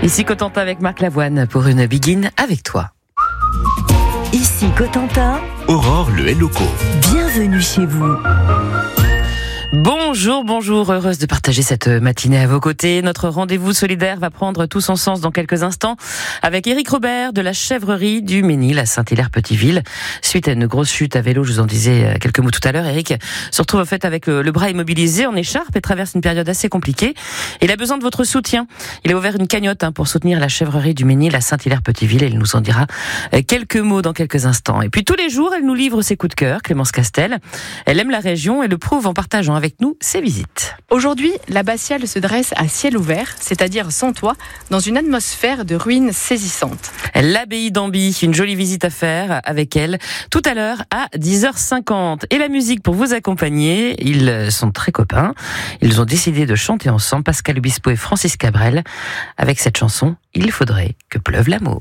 Ici Cotentin avec Marc Lavoine pour une Begin avec toi. Ici Cotentin, Aurore le Helloco. Bienvenue chez vous. Bonjour, heureuse de partager cette matinée à vos côtés. Notre rendez-vous solidaire va prendre tout son sens dans quelques instants avec Éric Robert de la chèvrerie du Ménil à Saint-Hilaire-Petiteville. Suite à une grosse chute à vélo, je vous en disais quelques mots tout à l'heure, Éric se retrouve en fait avec le bras immobilisé en écharpe et traverse une période assez compliquée. Il a besoin de votre soutien. Il a ouvert une cagnotte pour soutenir la chèvrerie du Ménil à Saint-Hilaire-Petiteville et il nous en dira quelques mots dans quelques instants. Et puis tous les jours, elle nous livre ses coups de cœur, Clémence Castel. Elle aime la région et le prouve en partageant avec nous ses visites. Aujourd'hui, l'abbatiale se dresse à ciel ouvert, c'est-à-dire sans toit, dans une atmosphère de ruines saisissantes. L'abbaye d'Amby, une jolie visite à faire avec elle tout à l'heure à 10h50. Et la musique pour vous accompagner, ils sont très copains. Ils ont décidé de chanter ensemble, Pascal Obispo et Francis Cabrel, avec cette chanson « Il faudrait que pleuve l'amour ».